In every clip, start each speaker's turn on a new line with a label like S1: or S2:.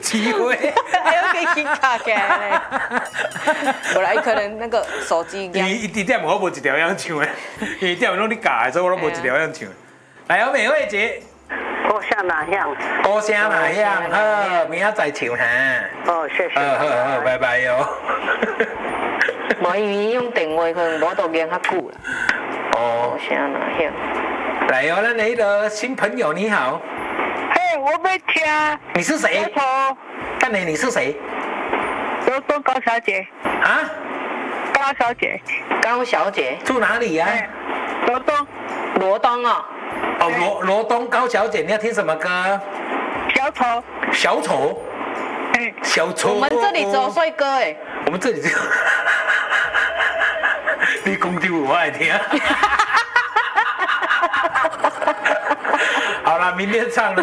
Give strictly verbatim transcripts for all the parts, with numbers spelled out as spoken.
S1: 机会。
S2: 还要给紧卡起来嘞。不然可能那个手机。
S1: 伊伊点我无一条样唱的，伊点拢你教的，所以我拢无一条样唱。来，有美惠姐。
S3: 故乡哪样？
S1: 故乡哪样？好，明仔再唱哈。
S3: 哦，谢谢。
S1: 好好好，拜拜哟。
S2: 无因为用电话可能无都练较久啦。
S1: 哦。
S2: 故乡哪样？
S1: 来哟，那那个新朋友你好。
S3: 嘿，我没听。
S1: 你是谁？蛋奶，你是谁？
S3: 罗东高小姐。
S1: 啊？
S3: 高小姐。
S2: 高小姐。
S1: 住哪里呀？
S3: 罗东。
S2: 罗东哦。
S1: 哦，罗罗东高小姐，你要听什么歌？
S3: 小丑。
S1: 小丑。小丑。
S2: 我们这里只有帅哥哎。
S1: 我们这里只有。你讲丢我爱听。好了，明天唱了。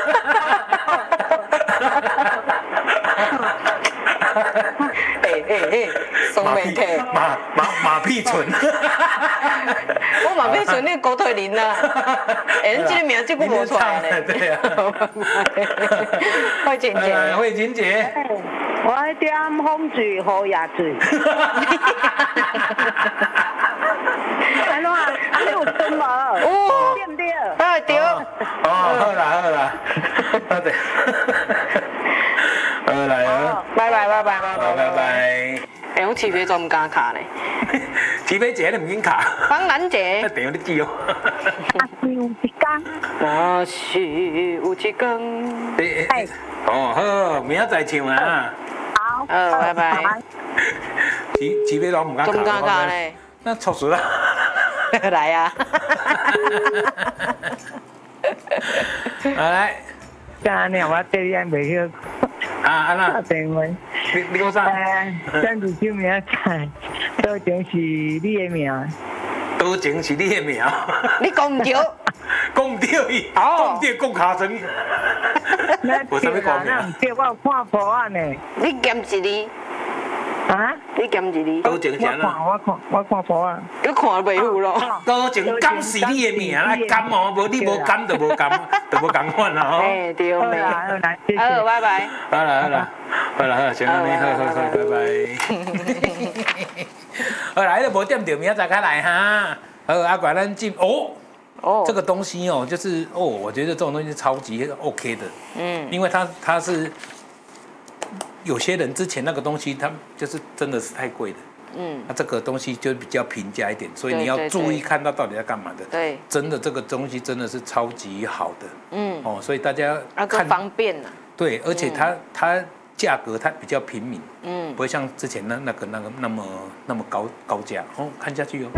S2: 哎哎哎，松美腿。
S1: 马马马屁唇。
S2: 我马屁唇，你狗腿零啦。哎，你这个名字我无出来呢。
S1: 对啊。
S2: 慧姐姐。
S1: 慧姐姐。
S3: 我爱点风水好野水。安怎？安尼有准无？哦，对不对？
S2: 啊对。
S1: 哦，好啦好啦，好的。好来啊！
S2: 拜拜拜拜拜拜
S1: 拜拜。
S2: 哎，我起飞都唔敢卡嘞。
S1: 起飞姐你唔敢卡？
S2: 当然姐。
S1: 一定有你记哦。
S3: 啊是有一天。
S2: 我是有一天。
S1: 哎。哦好，明仔再唱啊。
S3: 好。
S2: 呃，拜拜。
S1: 起起飞都唔敢卡。
S2: 唔敢卡嘞。
S1: 那错死了。
S2: 来呀！
S1: 来。
S3: 今年我对眼未晓。
S1: 啊，安那？
S3: 电话。
S1: 你你讲啥？
S3: 张志秋名菜，多情是你的名。
S1: 多情是你的名。
S2: 你讲唔对。
S1: 讲唔对伊，讲唔对讲卡声。
S3: 我啥物讲？那唔对，我有看图案呢。
S2: 你减一字。
S3: 啊？
S2: 你减一字。
S1: 多情是安怎？
S3: 我看，我看图案。
S2: 你看袂有咯。
S1: 多情敢是你的名，来甘哦，无你无甘就无甘，就无共款啦吼。
S2: 哎，对没。
S3: 好，
S2: 拜拜。
S1: 好啦好啦，好啦好啦，先安尼，好好好，拜拜。好啦，迄个无点着，明仔再开来哈。好，阿管咱进哦。哦。这个东西哦，就是哦，我觉得这种东西是超级 OK 的。嗯。因为它它是。有些人之前那个东西，他就是真的是太贵了，嗯，那、啊、这个东西就比较平价一点，所以你要注意看它到底在干嘛的。对，真的这个东西真的是超级好的，嗯，哦，所以大家看
S2: 方便啊。对，
S1: 而且它、嗯、它价格它比较平民，嗯，不会像之前那那个那个那么那么高高价。哦，看下去哦。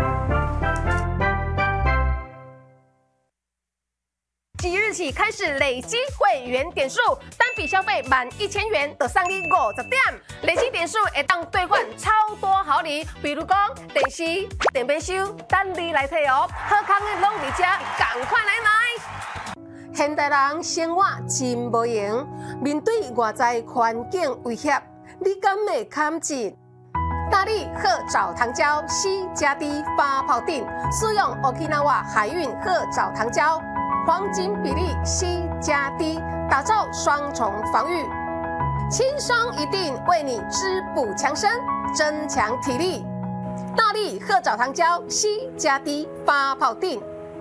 S4: 即日起开始累积会员点数，单笔消费满一千元就送你五十点，累积点数会当兑换超多好礼，比如讲电视、电冰箱，等你来摕哦。好康的拢伫这，赶快来买！现代人生活真无闲，面对外在环境威胁，你敢会抗击？大力褐藻糖胶 C 加 D 发泡锭，适用 Okinawa 海运褐藻糖胶。黄金比例 C 加 D， 打造双重防御，轻松一定为你滋补强身，增强体力。大力褐藻糖胶 C 加 D 发泡锭。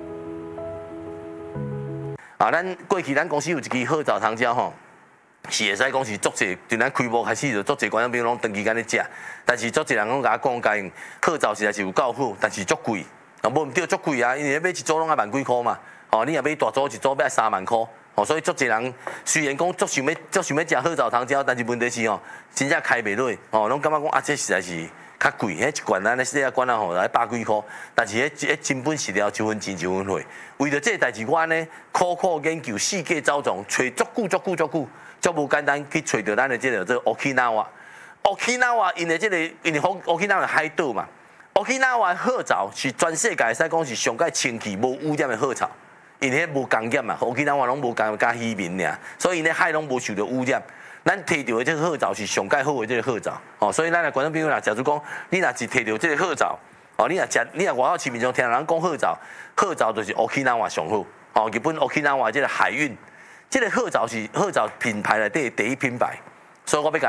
S5: 啊，咱过去咱公司有一支褐藻糖胶吼，是会使讲是足济，从咱开幕开始就足济观众朋友拢长期间咧食，但是足济人拢甲我讲，讲褐藻实在是有够好，但是足贵，啊无唔对足贵啊，因为买一组拢要万几箍嘛。哦，你若买大组一组要三万块，哦，所以足侪人虽然讲足想要足想要食褐藻糖胶，但是问题是哦，真正开袂落，哦，拢感觉讲啊，这实在是较贵，迄一罐咱咧细仔罐啊吼，来百几块，但是迄迄真本实了，一分钱一分货。为着这个代志，我呢苦苦研究四界走踪，找足久足久足久，足无简单去找到咱的这个这个 Okinawa。Okinawa 因的这个因为 Okinawa 海岛嘛 ，Okinawa 褐藻是全世界使讲是上界清气无污染的褐藻。因迄无工业嘛，Okinawa拢无工加渔民尔，所以因咧海拢无受到污染。咱摕到的这个褐藻是上介好的这个褐藻，哦，所以咱来观众朋友啦，假如讲你若是摕到这个褐藻，哦，你若食，你若外口市面上听人讲褐藻，褐藻就是 Okinawa 上好，哦，日本 Okinawa 这个海运， 这个贺藻是贺藻品牌内底第一品牌，所以我要甲